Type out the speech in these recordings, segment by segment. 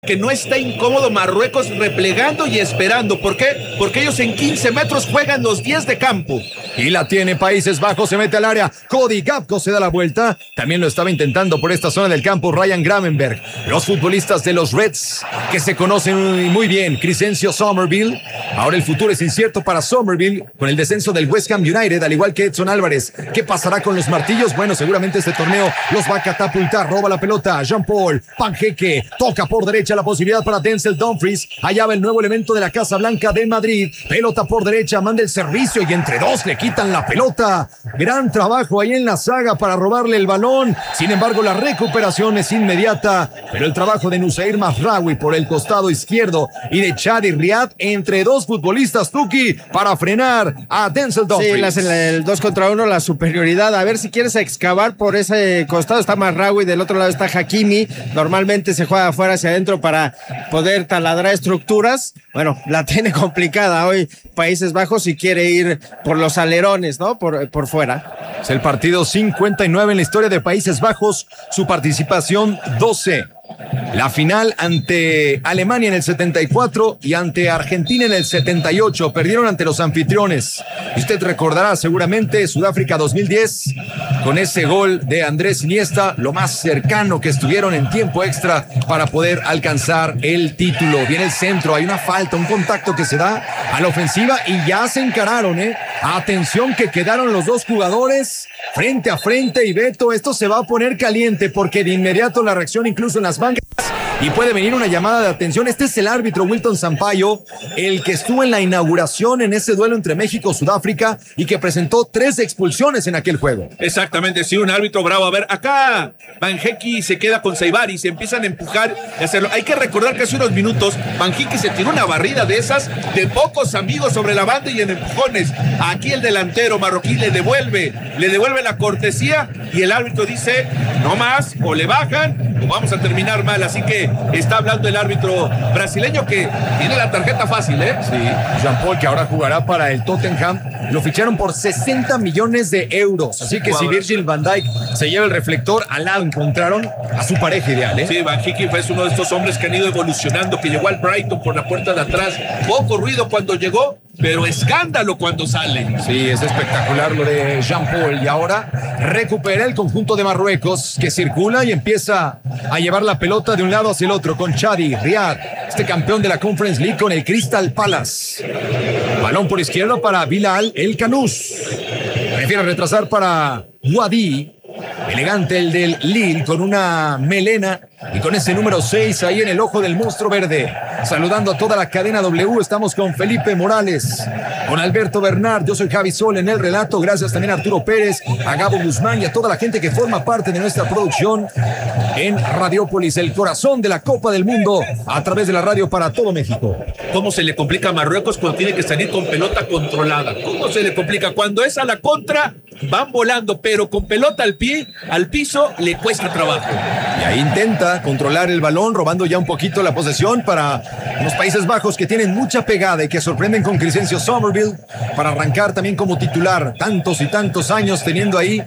que no está incómodo Marruecos replegando y esperando. ¿Por qué? Porque ellos en 15 metros juegan los 10 de campo. Y la tiene Países Bajos, se mete al área. Cody Gakpo se da la vuelta. También lo estaba intentando por esta zona del campo Ryan Gravenberch. Los futbolistas de los Reds, que se conocen muy bien. Crescencio Somerville. Ahora el futuro es incierto para Somerville con el descenso del West Ham United, al igual que Edson Álvarez. ¿Qué pasará con los martillos? Bueno, seguramente este torneo los va a catapultar. Roba la pelota Jean-Paul Panjeque. Toca por derecha la posibilidad para Denzel Dumfries. Allá va el nuevo elemento de la Casa Blanca de Madrid. Pelota por derecha, manda el servicio y entre dos le quitan la pelota. Gran trabajo ahí en la saga para robarle el balón. Sin embargo, la recuperación es inmediata, pero el trabajo de Nusair Mazraoui por el costado izquierdo y de Chadi Riad entre dos futbolistas, Tuki, para frenar a Denzel Dumfries. Sí, el 2 contra 1, la superioridad. A ver si quieres excavar por ese costado. Está Mazraoui, del otro lado está Hakimi. Normalmente se juega afuera hacia adentro para poder taladrar estructuras. Bueno, la tiene complicada hoy Países Bajos y quiere ir por los alerones, ¿no? Por fuera. Es el partido 59 en la historia de Países Bajos, su participación 12. La final ante Alemania en el 74 y ante Argentina en el 78. Perdieron ante los anfitriones. Y usted recordará seguramente Sudáfrica 2010 con ese gol de Andrés Iniesta, lo más cercano que estuvieron en tiempo extra para poder alcanzar el título. Viene el centro, hay una falta, un contacto que se da a la ofensiva y ya se encararon, Atención que quedaron los dos jugadores frente a frente y Beto, esto se va a poner caliente porque de inmediato la reacción incluso en las bancas y puede venir una llamada de atención. Este es el árbitro Wilton Sampaio, el que estuvo en la inauguración en ese duelo entre México y Sudáfrica y que presentó 3 expulsiones en aquel juego. Exactamente, sí, un árbitro bravo. A ver, acá Banjeki se queda con Saibari, se empiezan a empujar y hacerlo. Hay que recordar que hace unos minutos Banjeki se tiró una barrida de esas de pocos amigos sobre la banda y en empujones. Aquí el delantero marroquí le devuelve la cortesía y el árbitro dice no más, o le bajan o vamos a terminar mal. Así que está hablando el árbitro brasileño que tiene la tarjeta fácil, Sí, Jean-Paul, que ahora jugará para el Tottenham, lo ficharon por 60 millones de euros. Así que si Virgil van Dijk se lleva el reflector, al lado encontraron a su pareja ideal, Sí, Banjeki es uno de estos hombres que han ido evolucionando, que llegó al Brighton por la puerta de atrás. Poco ruido cuando llegó, pero escándalo cuando sale. Sí, es espectacular lo de Jean-Paul. Y ahora recupera el conjunto de Marruecos, que circula y empieza a llevar la pelota de un lado hacia el otro con Chadi Riad, este campeón de la Conference League con el Crystal Palace. Balón por izquierda para Bilal El Kanous. Prefiere retrasar para Wadi. Elegante el del Lille con una melena y con ese número 6 ahí en el ojo del monstruo verde. Saludando a toda la cadena W, estamos con Felipe Morales, con Alberto Bernard, yo soy Javi Sol en el relato. Gracias también a Arturo Pérez, a Gabo Guzmán y a toda la gente que forma parte de nuestra producción en Radiópolis, el corazón de la Copa del Mundo, a través de la radio para todo México. ¿Cómo se le complica a Marruecos cuando tiene que salir con pelota controlada? ¿Cómo se le complica? Cuando es a la contra, van volando, pero con pelota al pie, al piso, le cuesta trabajo. Y ahí intenta controlar el balón, robando ya un poquito la posesión para los Países Bajos, que tienen mucha pegada y que sorprenden con Crescencio Somerville para arrancar también como titular. Tantos y tantos años teniendo ahí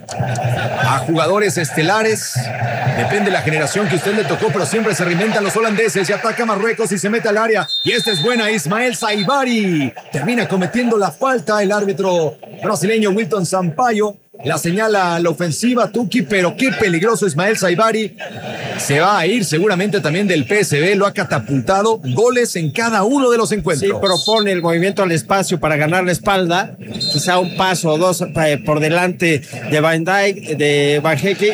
a jugadores estelares. Depende de la generación que a usted le tocó, pero siempre se reinventan los holandeses y ataca Marruecos y se mete al área. Y esta es buena, Ismael Saibari. Termina cometiendo la falta el árbitro brasileño Wilton Sampaio. La señala la ofensiva Tuki, pero qué peligroso Ismael Saibari. Se va a ir seguramente también del PSV, lo ha catapultado, goles en cada uno de los encuentros. Sí, propone el movimiento al espacio para ganar la espalda, quizá un paso o dos por delante de Van Dijk, de Banjeki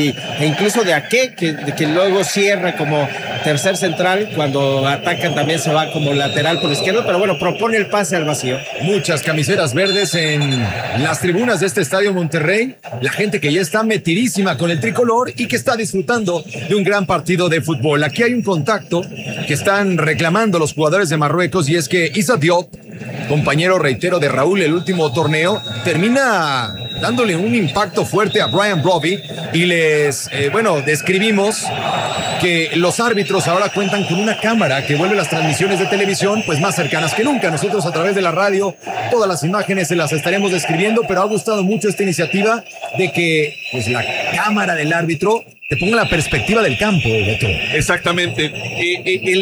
e incluso de Ake, que luego cierra como tercer central. Cuando atacan también se va como lateral por izquierda, pero bueno, propone el pase al vacío. Muchas camisetas verdes en las tribunas de este estadio Monterrey, la gente que ya está metidísima con el tricolor y que está disfrutando de un gran partido de fútbol. Aquí hay un contacto que están reclamando los jugadores de Marruecos y es que Issa Diop, compañero reitero de Raúl el último torneo, termina dándole un impacto fuerte a Brian Brobby y les, describimos que los árbitros ahora cuentan con una cámara que vuelve las transmisiones de televisión pues más cercanas que nunca. Nosotros a través de la radio todas las imágenes se las estaremos describiendo, pero ha gustado mucho esta iniciativa de que pues la cámara del árbitro te ponga la perspectiva del campo, Beto. Exactamente. El